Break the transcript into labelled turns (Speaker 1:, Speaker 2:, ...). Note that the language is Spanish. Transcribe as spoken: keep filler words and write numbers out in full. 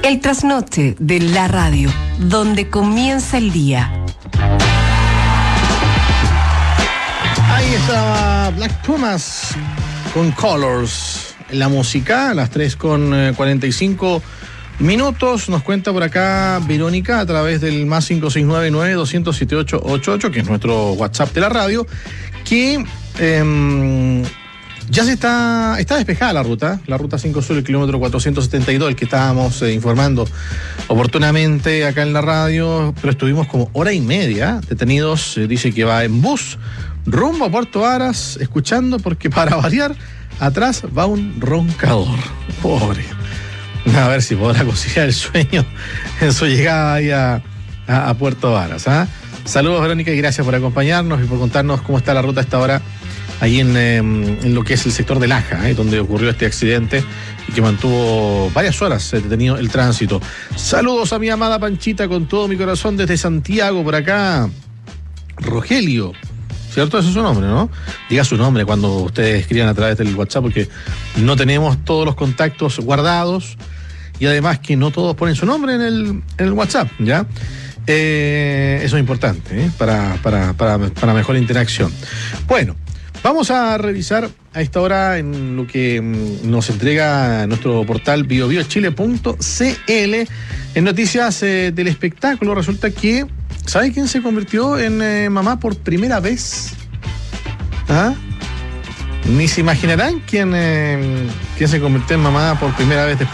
Speaker 1: El trasnoche de la radio, donde comienza el día.
Speaker 2: Ahí estaba Black Pumas con Colors en la música, a las tres con cuarenta y cinco minutos. Nos cuenta por acá Verónica a través del más cinco seis nueve nueve dos cero cero siete ocho ocho ocho, que es nuestro WhatsApp de la radio, que eh, ya se está, está despejada la ruta, la ruta cinco Sur, el kilómetro cuatrocientos setenta y dos, el que estábamos eh, informando oportunamente acá en la radio, pero estuvimos como hora y media detenidos. Eh, dice que va en bus rumbo a Puerto Varas, escuchando, porque para variar, atrás va un roncador. Pobre. A ver si podrá conciliar el sueño en su llegada ahí a, a, a Puerto Varas. ¿eh? Saludos, Verónica, y gracias por acompañarnos y por contarnos cómo está la ruta a esta hora ahí en, eh, en lo que es el sector de Laja, ¿eh? donde ocurrió este accidente y que mantuvo varias horas eh, detenido el tránsito. Saludos a mi amada Panchita con todo mi corazón desde Santiago, por acá. Rogelio, ¿cierto? Ese es su nombre, ¿no? Diga su nombre cuando ustedes escriban a través del WhatsApp, porque no tenemos todos los contactos guardados y además que no todos ponen su nombre en el, en el WhatsApp, ¿ya? Eh, eso es importante, ¿eh? para, para, para, para mejor interacción. Bueno, vamos a revisar a esta hora en lo que nos entrega nuestro portal bio bio chile punto c l. En noticias eh, del espectáculo, resulta que, ¿sabe quién se convirtió en eh, mamá por primera vez? ¿Ah? Ni se imaginarán quién, eh, quién se convirtió en mamá por primera vez después